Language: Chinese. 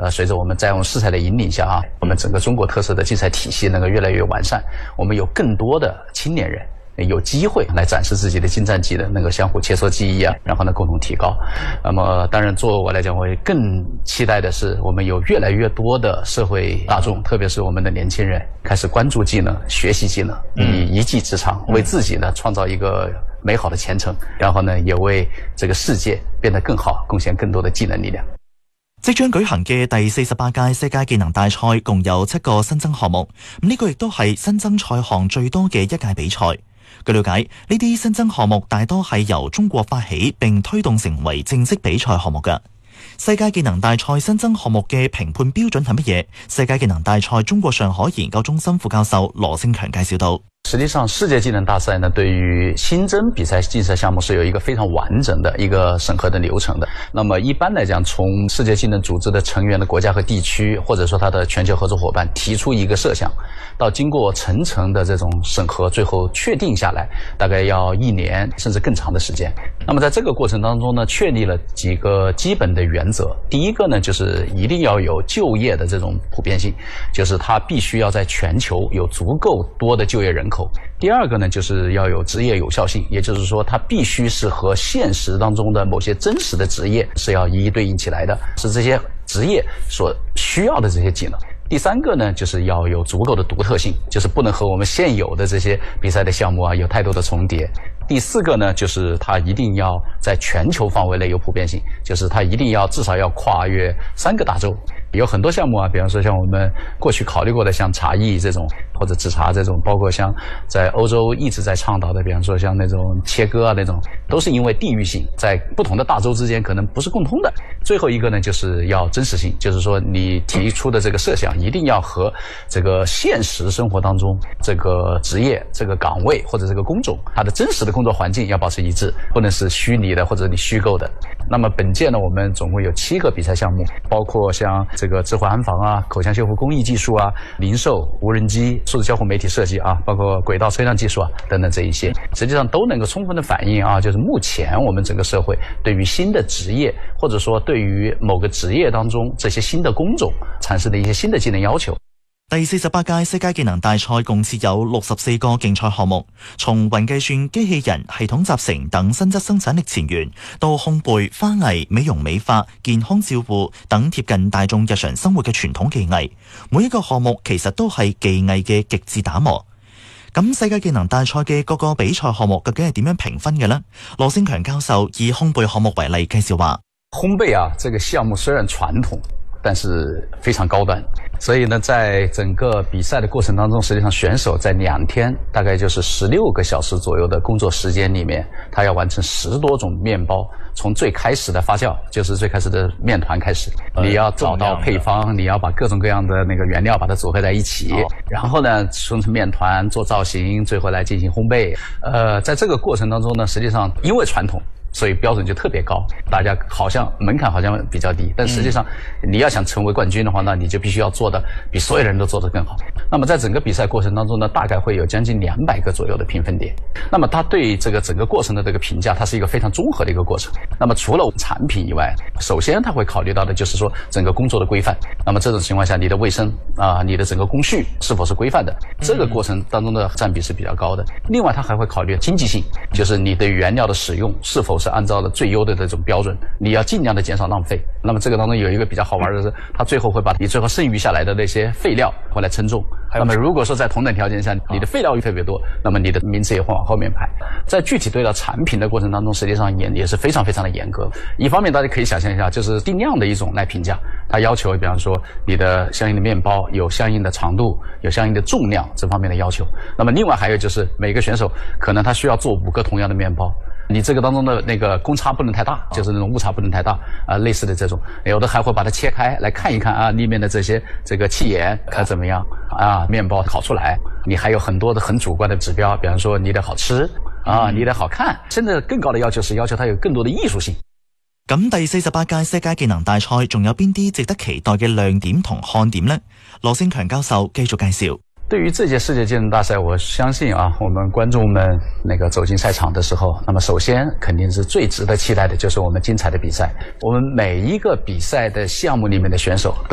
随着我们在用市赛的引领下啊，我们整个中国特色的竞赛体系能够越来越完善，我们有更多的青年人有机会来展示自己的精湛技能，能够相互切磋技艺啊，然后呢共同提高。那么当然作为我来讲，我也更期待的是我们有越来越多的社会大众，特别是我们的年轻人开始关注技能，学习技能，以一技之长为自己呢创造一个美好的前程，然後呢，也為這個世界變得更好，貢獻更多的技能力量。 即將舉行嘅第48屆世界技能大賽共有7個新增項目，呢個亦都係新增賽項最多嘅一屆比賽。據了解，呢啲新增項目大多係由中國發起並推動成為正式比賽項目嘅。世界技能大賽新增項目嘅評判標準係乜嘢？世界技能大賽中國上海研究中心副教授羅勝強介紹到。 實際上，世界技能大賽呢，對於新增比賽競賽項目是有一個非常完整的一個審核的流程的。那麼一般來講，從世界技能組織的成員的國家和地區，或者說它的全球合作夥伴提出一個設想，到經過層層的這種審核，最後確定下來，大概要1年甚至更長的時間。那麼在這個過程當中呢，確立了幾個基本的原則。第一個呢，就是一定要有就業的這種普遍性，就是它必須要在全球有足夠多的就業人口。第二個呢，就是要有職業有效性，也就是說它必須是和現實當中的某些真實的職業是要一一對應起來的，是這些職業所需要的這些技能。第三個呢，就是要有足夠的獨特性，就是不能和我們現有的這些比賽的項目啊有太多的重疊。第四個呢，就是它一定要在全球範圍內有普遍性，就是它一定要至少要跨越3個大洲。有很多項目啊，比方說像我們過去考慮過的像茶藝這種或者製茶這種，包括像在歐洲一直在倡導的，比方說像那種切割啊那種，都是因為地域性在不同的大洲之間可能不是共通的。最後一個呢，就是要真實性，就是說你提出的這個設想一定要和這個現實生活當中這個職業這個崗位或者這個工種它的真實的工作環境要保持一致，不能是虛擬的或者你虛構的。那麼本屆呢，我們總共有7個比賽項目，包括像這個智慧安防啊、口腔修復工藝技術啊、零售、無人機、數字交互媒體設計啊，包括軌道車輛技術啊等等這一些，實際上都能夠充分的反映啊，就是目前我們整個社會對於新的職業，或者說對於某個職業當中這些新的工種產生的一些新的技能要求。 第48屆世界技能大賽共設有64個競賽項目，從雲計算、機器人、系統集成等新質生產力前沿，到烘焙、花藝、美容美髮、健康照護等貼近大眾日常生活嘅傳統技藝。每一個項目其實都係技藝嘅極致打磨。咁世界技能大賽嘅各個比賽項目究竟係點樣評分嘅呢？羅勝強教授以烘焙項目為例介紹話： 烘焙啊，這個項目雖然傳統，但是非常高端，所以呢，在整個比賽的過程當中，實際上選手在2天，大概就是16個小時左右的工作時間裡面，他要完成10多種麵包，從最開始的發酵，就是最開始的麵團開始，你要找到配方，你要把各種各樣的那個原料把它組合在一起，然後呢，生成麵團做造型，最後來進行烘焙。在這個過程當中呢，實際上因為傳統，所以標準就特別高，大家好像門檻好像比較低，但實際上你要想成為冠軍的話，那你就必須要做的比所有人都做得更好。那麼在整個比賽過程當中呢，大概會有將近200個左右的評分點。那麼它對這個整個過程的這個評價，它是一個非常綜合的一個過程。那麼除了產品以外，首先它會考慮到的就是說整個工作的規範。那麼這種情況下，你的衛生啊，你的整個工序是否是規範的，這個過程當中的佔比是比較高的。另外它還會考慮經濟性，就是你對原料的使用是否是按照了最優的這種標準，你要盡量的減少浪費。那麼這個當中有一個比較好玩的是，它最後會把你最後剩餘下來的那些廢料會來稱重。那麼如果說在同等條件下，你的廢料特別多，那麼你的名次也會往後面排。在具體對待產品的過程當中，實際上也是非常非常的嚴格。一方面大家可以想象一下，就是定量的一種來評價，它要求比方說你的相應的麵包有相應的長度，有相應的重量這方面的要求。那麼另外還有就是每個選手可能他需要做5個同樣的麵包，你這個當中的那個公差不能太大，就是那種誤差不能太大啊，類似的這種，有的還會把它切開來看一看啊，裏面的這些這個氣焰怎麼樣啊，麵包烤出來，你還有很多的很主觀的指標，比方說你得好吃啊，你得好看，甚至更高的要求是要求它有更多的藝術性。 咁第48屆世界技能大賽仲有邊啲值得期待嘅亮點同看點呢？羅勝強教授繼續介紹。 對於這屆世界技能大賽，我相信啊，我們觀眾們那個走進賽場的時候，那麼首先肯定是最值得期待的就是我們精彩的比賽。我們每一個比賽的項目裡面的選手